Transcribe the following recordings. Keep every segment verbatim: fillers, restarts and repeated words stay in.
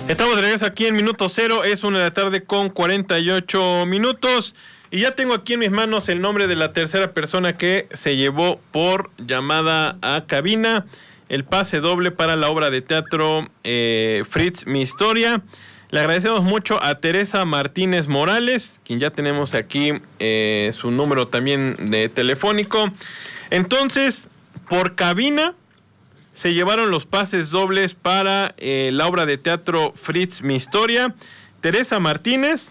Estamos de regreso aquí en Minuto Cero, es una de la tarde con cuarenta y ocho minutos y ya tengo aquí en mis manos el nombre de la tercera persona que se llevó por llamada a cabina el pase doble para la obra de teatro eh, Fritz, mi historia. Le agradecemos mucho a Teresa Martínez Morales, quien ya tenemos aquí eh, su número también de telefónico. Entonces, por cabina se llevaron los pases dobles para eh, la obra de teatro Fritz, mi historia, Teresa Martínez,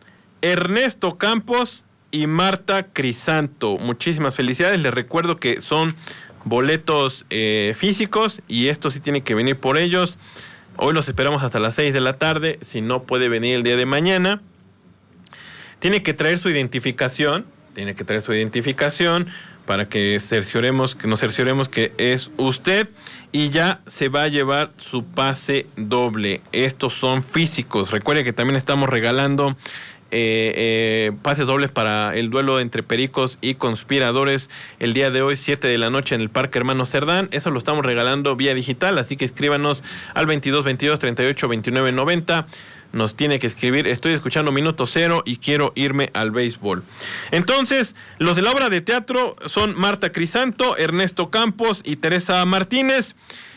Ernesto Campos y Marta Crisanto. Muchísimas felicidades. Les recuerdo que son boletos eh, físicos y esto sí tiene que venir por ellos. Hoy los esperamos hasta las seis de la tarde. Si no puede venir el día de mañana, tiene que traer su identificación. Tiene que traer su identificación para que cercioremos, que nos cercioremos que es usted y ya se va a llevar su pase doble. Estos son físicos. Recuerde que también estamos regalando eh, eh, pases dobles para el duelo entre Pericos y Conspiradores el día de hoy, siete de la noche en el Parque Hermano Cerdán. Eso lo estamos regalando vía digital, así que escríbanos al veintidós veintidós treinta y ocho veintinueve noventa. Nos tiene que escribir: estoy escuchando Minuto Cero y quiero irme al béisbol. Entonces, los de la obra de teatro son Marta Crisanto, Ernesto Campos y Teresa Martínez.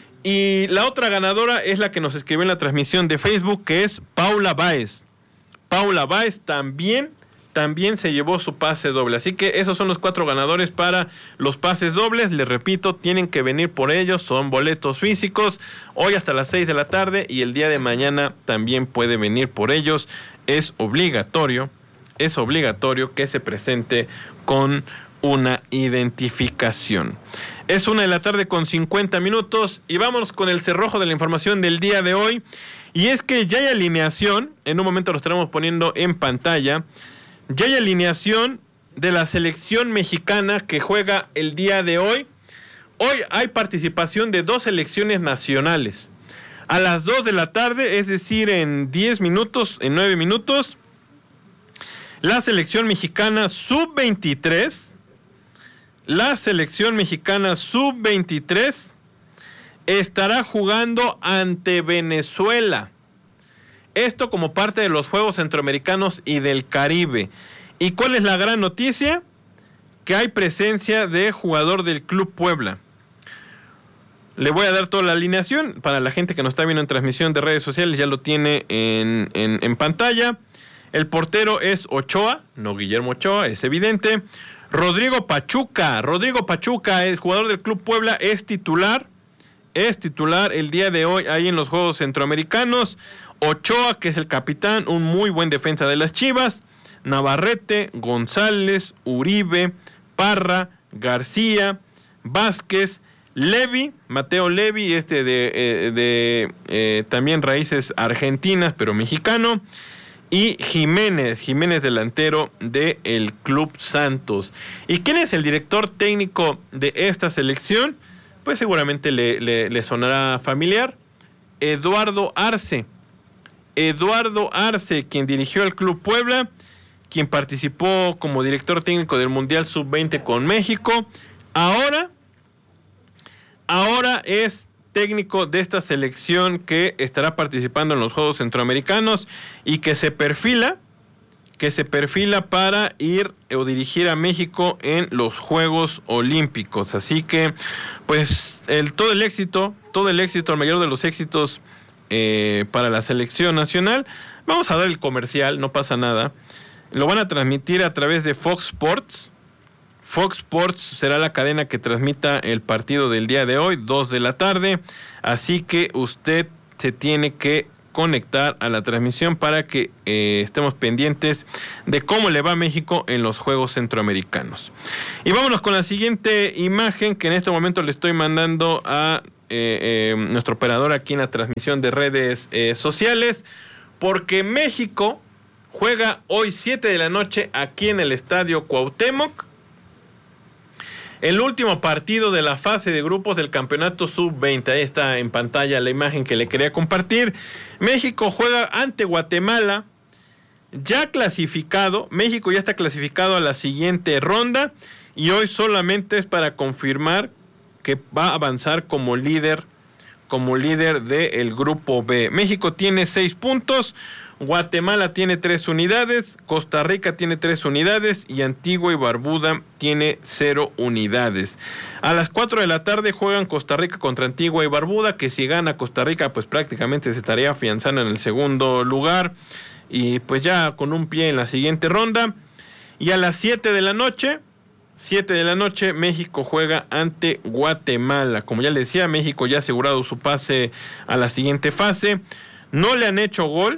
Y la otra ganadora es la que nos escribió en la transmisión de Facebook, que es Paula Báez. Paula Báez también, también se llevó su pase doble. Así que esos son los cuatro ganadores para los pases dobles. Les repito, tienen que venir por ellos. Son boletos físicos. Hoy hasta las seis de la tarde y el día de mañana también puede venir por ellos. Es obligatorio, es obligatorio que se presente con una identificación. Es una de la tarde con cincuenta minutos y vámonos con el cerrojo de la información del día de hoy. Y es que ya hay alineación, en un momento lo estaremos poniendo en pantalla, ya hay alineación de la selección mexicana que juega el día de hoy. Hoy hay participación de dos selecciones nacionales. A las dos de la tarde, es decir, en diez minutos, en nueve minutos, la selección mexicana sub veintitrés, la selección mexicana sub veintitrés estará jugando ante Venezuela. Esto como parte de los Juegos Centroamericanos y del Caribe. ¿Y cuál es la gran noticia? Que hay presencia de jugador del Club Puebla. Le voy a dar toda la alineación para la gente que nos está viendo en transmisión de redes sociales, ya lo tiene en, en, en pantalla. El portero es Ochoa, no Guillermo Ochoa, es evidente. Rodrigo Pachuca, Rodrigo Pachuca, el jugador del Club Puebla, es titular. Es titular el día de hoy ahí en los Juegos Centroamericanos. Ochoa, que es el capitán, un muy buen defensa de las Chivas. Navarrete, González, Uribe, Parra, García, Vázquez, Levi, Mateo Levi, este de, eh, de eh, también raíces argentinas, pero mexicano. Y Jiménez, Jiménez delantero del Club Santos. ¿Y quién es el director técnico de esta selección? Pues seguramente le, le, le sonará familiar. Eduardo Arce. Eduardo Arce, quien dirigió al Club Puebla, quien participó como director técnico del Mundial sub veinte con México. Ahora, ahora es técnico de esta selección que estará participando en los Juegos Centroamericanos y que se perfila, que se perfila para ir o dirigir a México en los Juegos Olímpicos. Así que, pues, el, todo el éxito, todo el éxito, el mayor de los éxitos eh, para la selección nacional. Vamos a dar el comercial, no pasa nada. Lo van a transmitir a través de Fox Sports. Fox Sports será la cadena que transmita el partido del día de hoy, dos de la tarde. Así que usted se tiene que conectar a la transmisión para que eh, estemos pendientes de cómo le va a México en los Juegos Centroamericanos. Y vámonos con la siguiente imagen que en este momento le estoy mandando a eh, eh, nuestro operador aquí en la transmisión de redes eh, sociales, porque México juega hoy siete de la noche aquí en el Estadio Cuauhtémoc, el último partido de la fase de grupos del campeonato sub veinte. Ahí está en pantalla la imagen que le quería compartir. México juega ante Guatemala, ya clasificado. México ya está clasificado a la siguiente ronda y hoy solamente es para confirmar que va a avanzar como líder como líder del grupo B. México tiene seis puntos, Guatemala tiene tres unidades, Costa Rica tiene tres unidades y Antigua y Barbuda tiene cero unidades. A las cuatro de la tarde juegan Costa Rica contra Antigua y Barbuda, que si gana Costa Rica pues prácticamente se estaría afianzando en el segundo lugar y pues ya con un pie en la siguiente ronda. Y a las siete de la noche, siete de la noche, México juega ante Guatemala. Como ya les decía, México ya ha asegurado su pase a la siguiente fase. No le han hecho gol.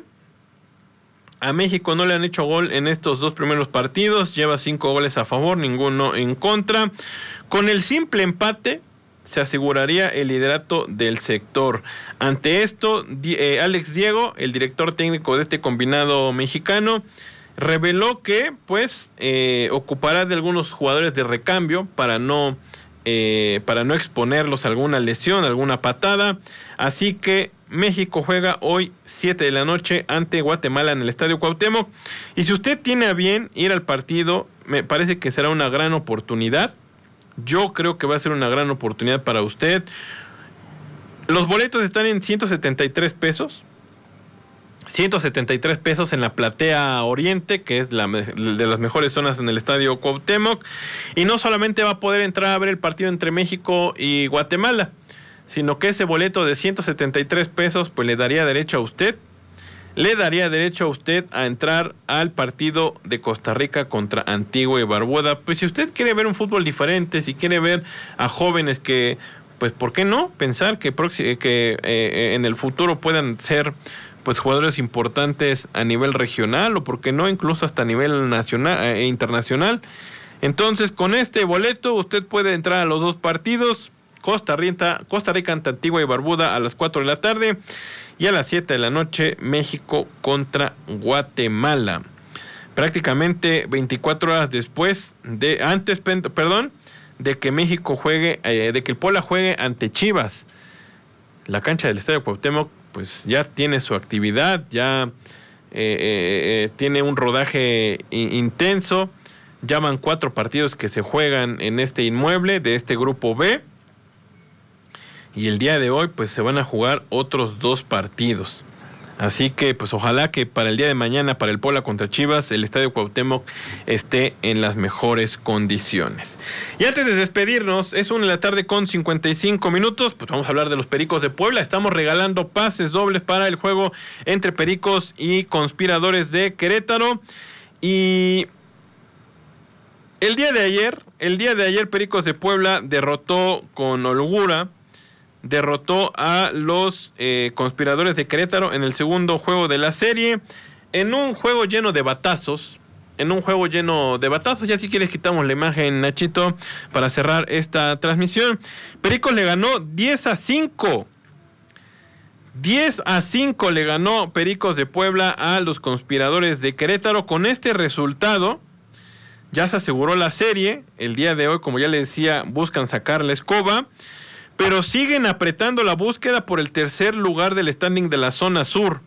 A México no le han hecho gol en estos dos primeros partidos. Lleva cinco goles a favor, ninguno en contra. Con el simple empate se aseguraría el liderato del sector. Ante esto, eh, Alex Diego, el director técnico de este combinado mexicano, reveló que pues eh, ocupará de algunos jugadores de recambio para no eh, para no exponerlos a alguna lesión, alguna patada. Así que México juega hoy siete de la noche ante Guatemala en el Estadio Cuauhtémoc. Y si usted tiene a bien ir al partido, me parece que será una gran oportunidad. Yo creo que va a ser una gran oportunidad para usted. Los boletos están en ciento setenta y tres pesos. ciento setenta y tres pesos en la platea Oriente, que es la de las mejores zonas en el Estadio Cuauhtémoc. Y no solamente va a poder entrar a ver el partido entre México y Guatemala, sino que ese boleto de ciento setenta y tres pesos pues le daría derecho a usted, le daría derecho a usted a entrar al partido de Costa Rica contra Antigua y Barbuda. Pues si usted quiere ver un fútbol diferente, si quiere ver a jóvenes que, pues ¿por qué no? Pensar que, que eh, en el futuro puedan ser pues jugadores importantes a nivel regional o por qué no incluso hasta a nivel nacional e eh, internacional. Entonces con este boleto usted puede entrar a los dos partidos. Costa Rica, Costa Rica ante Antigua y Barbuda a las cuatro de la tarde y a las siete de la noche México contra Guatemala. Prácticamente veinticuatro horas después de antes, perdón, de que México juegue, eh, de que el Puebla juegue ante Chivas. La cancha del Estadio Cuauhtémoc pues ya tiene su actividad, ya eh, eh, eh, tiene un rodaje in- intenso. Ya van cuatro partidos que se juegan en este inmueble de este grupo B. Y el día de hoy pues se van a jugar otros dos partidos. Así que pues ojalá que para el día de mañana, para el Puebla contra Chivas, el Estadio Cuauhtémoc esté en las mejores condiciones. Y antes de despedirnos, es una de la tarde con cincuenta y cinco minutos, pues vamos a hablar de los Pericos de Puebla. Estamos regalando pases dobles para el juego entre Pericos y Conspiradores de Querétaro. Y el día de ayer, el día de ayer Pericos de Puebla derrotó con holgura derrotó a los eh, Conspiradores de Querétaro en el segundo juego de la serie, en un juego lleno de batazos, en un juego lleno de batazos. Ya si quieres quitamos la imagen, Nachito, para cerrar esta transmisión. Pericos le ganó diez a cinco. diez a cinco le ganó Pericos de Puebla a los Conspiradores de Querétaro. Con este resultado ya se aseguró la serie. El día de hoy, como ya le decía, buscan sacar la escoba, pero siguen apretando la búsqueda por el tercer lugar del standing de la zona sur.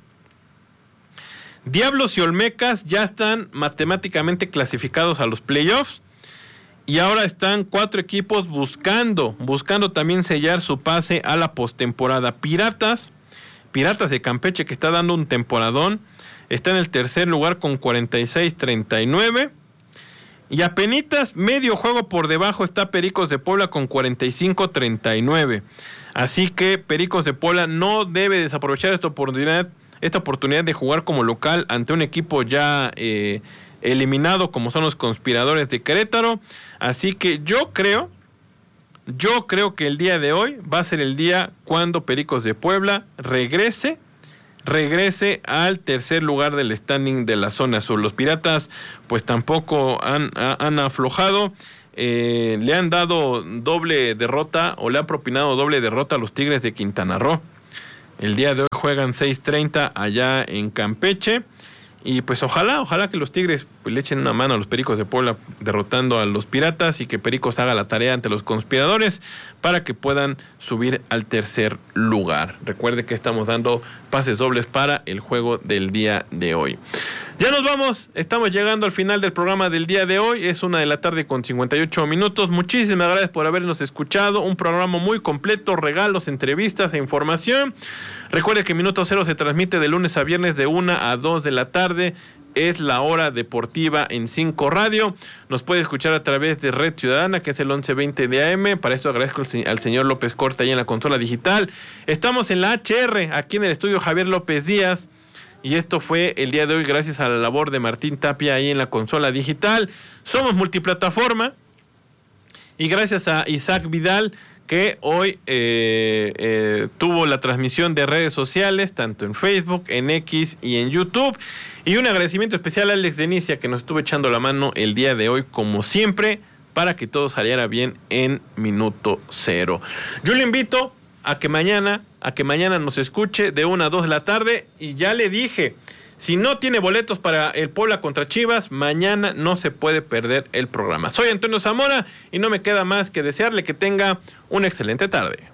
Diablos y Olmecas ya están matemáticamente clasificados a los playoffs y ahora están cuatro equipos buscando, buscando también sellar su pase a la postemporada. Piratas, Piratas de Campeche, que está dando un temporadón, está en el tercer lugar con cuarenta y seis treinta y nueve. Y apenitas medio juego por debajo está Pericos de Puebla con cuarenta y cinco treinta y nueve. Así que Pericos de Puebla no debe desaprovechar esta oportunidad, esta oportunidad de jugar como local ante un equipo ya eh, eliminado como son los Conspiradores de Querétaro. Así que yo creo, yo creo que el día de hoy va a ser el día cuando Pericos de Puebla regrese regrese al tercer lugar del standing de la zona sur. Los Piratas pues tampoco han, han aflojado, eh, le han dado doble derrota o le han propinado doble derrota a los Tigres de Quintana Roo. El día de hoy juegan seis treinta allá en Campeche Y pues ojalá, ojalá que los Tigres pues, le echen una mano a los Pericos de Puebla derrotando a los Piratas y que Pericos haga la tarea ante los conspiradores para que puedan subir al tercer lugar. Recuerde que estamos dando pases dobles para el juego del día de hoy. Ya nos vamos, estamos llegando al final del programa del día de hoy, es una de la tarde con cincuenta y ocho minutos, muchísimas gracias por habernos escuchado, un programa muy completo, regalos, entrevistas e información. Recuerde que Minuto Cero se transmite de lunes a viernes de una a dos de la tarde, es la hora deportiva en cinco Radio, nos puede escuchar a través de Red Ciudadana, que es el once veinte de A M, para esto agradezco al señor López Corta ahí en la consola digital. Estamos en la H R, aquí en el estudio Javier López Díaz, y esto fue el día de hoy gracias a la labor de Martín Tapia ahí en la consola digital. Somos multiplataforma y gracias a Isaac Vidal que hoy eh, eh, tuvo la transmisión de redes sociales, tanto en Facebook, en X y en YouTube. Y un agradecimiento especial a Alex Denicia que nos estuvo echando la mano el día de hoy como siempre para que todo saliera bien en Minuto Cero. Yo le invito a que mañana, a que mañana nos escuche de una a dos de la tarde y ya le dije, si no tiene boletos para el Puebla contra Chivas, mañana no se puede perder el programa. Soy Antonio Zamora y no me queda más que desearle que tenga una excelente tarde.